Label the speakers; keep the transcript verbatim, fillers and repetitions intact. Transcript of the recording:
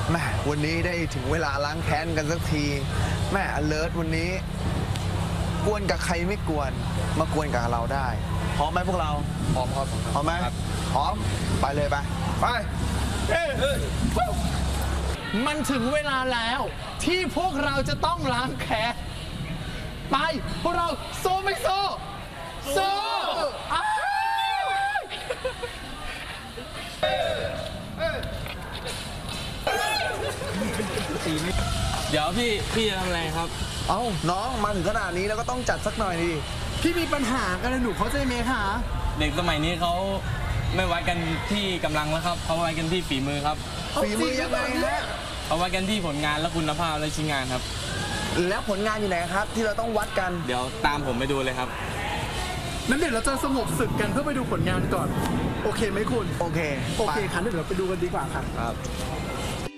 Speaker 1: แม่วันนี้ได้ถึงเวลาล้างแค้นกันสักทีแม่อเลิร์ตวันนี้กวนกับใครไม่กวนมากวนกับเราได้พร้อมไหมพวกเราพร้อมครับพร้อมไหมพร้อมไปเลยไปไป
Speaker 2: มันถึงเวลาแล้วที่พวกเราจะต้องล้างแค้นไปพวกเราสู้ไม่สู้สู้
Speaker 3: เดี๋ยวพี่พี่จะทำอะไรครับ
Speaker 1: เอ้าน้องมาถึงขนาดนี้แล้วก็ต้องจัดสักหน่อยดิ
Speaker 2: พี่มีปัญหากันหนูเขาใจไหมคะ
Speaker 3: เด็กสมัยนี้เขาไม่วัดกันที่กำลังแล้วครับเขาวัดกันที่ฝีมือครับ
Speaker 1: ฝีมือยังไงฮะ
Speaker 3: เขาวัดกันที่ผลงานและคุณภาพและชิ้นงานครับ
Speaker 1: แล้วผลงานอยู่ไหนครับที่เราต้องวัดกัน
Speaker 3: เดี๋ยวตามผมไปดูเลยครับ
Speaker 2: นั้นเดี๋ยวเราจะสงบศึกกันเพื่อไปดูผลงานก่อนโอเคไหมคุณ
Speaker 1: โอเค
Speaker 2: โอเคค่ะเดี๋ยวเราไปดูกันดีกว่าค่ะ
Speaker 1: ครับ